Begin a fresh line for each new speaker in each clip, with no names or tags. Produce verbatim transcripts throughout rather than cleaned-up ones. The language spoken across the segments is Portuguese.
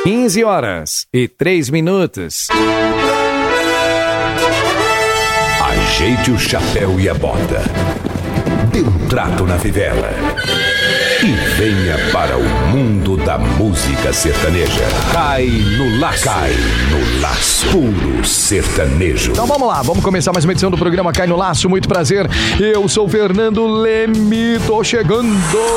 quinze horas e três minutos.
Ajeite o chapéu e a bota. Dê um trato na fivela. E venha para o mundo da música sertaneja. Cai no laço. Cai no laço. Puro sertanejo.
Então vamos lá, vamos começar mais uma edição do programa Cai no Laço. Muito prazer, eu sou o Fernando Leme, tô chegando.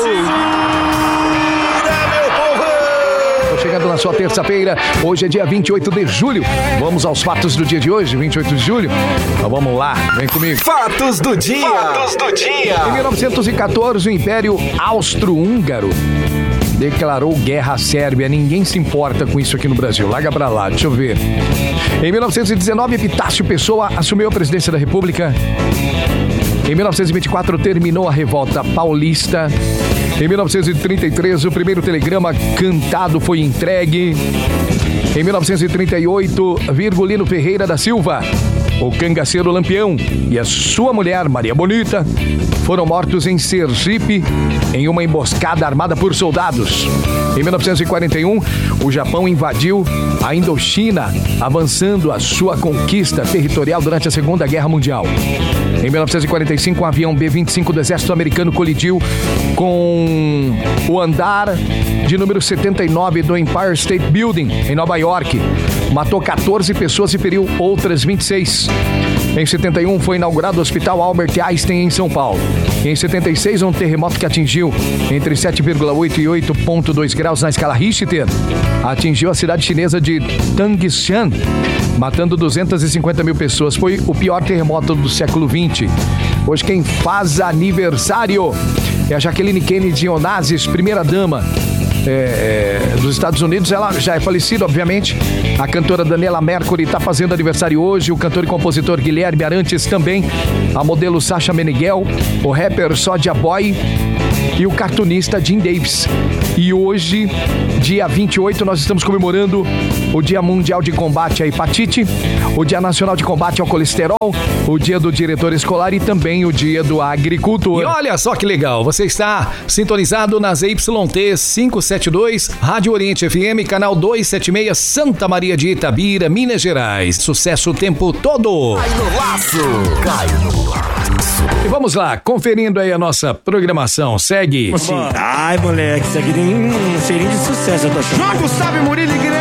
Chegando na sua terça-feira, hoje é dia vinte e oito de julho. Vamos aos fatos do dia de hoje, vinte e oito de julho. Então vamos lá, vem comigo.
Fatos do dia. Fatos do dia.
Em mil novecentos e quatorze, o Império Austro-Húngaro declarou guerra à Sérvia. Ninguém se importa com isso aqui no Brasil. Larga pra lá, deixa eu ver. Em mil novecentos e dezenove, Epitácio Pessoa assumiu a presidência da República. Em mil novecentos e vinte e quatro, terminou a Revolta Paulista. Em mil novecentos e trinta e três, o primeiro telegrama cantado foi entregue. Em mil novecentos e trinta e oito, Virgulino Ferreira da Silva, o cangaceiro Lampião, e a sua mulher, Maria Bonita, foram mortos em Sergipe em uma emboscada armada por soldados. Em mil novecentos e quarenta e um, o Japão invadiu a Indochina, avançando a sua conquista territorial durante a Segunda Guerra Mundial. Em mil novecentos e quarenta e cinco, um avião B vinte e cinco do Exército Americano colidiu com o andar de número setenta e nove do Empire State Building, em Nova York. Matou quatorze pessoas e feriu outras vinte e seis. Em setenta e um, foi inaugurado o Hospital Albert Einstein, em São Paulo. E em setenta e seis, um terremoto que atingiu entre sete vírgula oito e oito vírgula dois graus na escala Richter atingiu a cidade chinesa de Tangshan, matando duzentas e cinquenta mil pessoas. Foi o pior terremoto do século vinte. Hoje quem faz aniversário é a Jacqueline Kennedy Onassis, primeira-dama é, é, dos Estados Unidos. Ela já é falecida, obviamente. A cantora Daniela Mercury está fazendo aniversário hoje. O cantor e compositor Guilherme Arantes também. A modelo Sasha Meneghel. O rapper Soulja Boy. E o cartunista Jim Davis. E hoje, dia vinte e oito, nós estamos comemorando o Dia Mundial de Combate à Hepatite, o Dia Nacional de Combate ao Colesterol, o Dia do Diretor Escolar e também o Dia do Agricultor. E olha só que legal, você está sintonizado nas Y T quinhentos e setenta e dois, Rádio Oriente F M, canal duzentos e setenta e seis, Santa Maria de Itabira, Minas Gerais. Sucesso o tempo todo.
Cai no laço. Cai no laço.
E vamos lá, conferindo aí a nossa programação. Segue.
Ai, moleque, isso aqui tem um cheirinho de sucesso, eu tô achando.
Joga o Sábio Murilo e Guilherme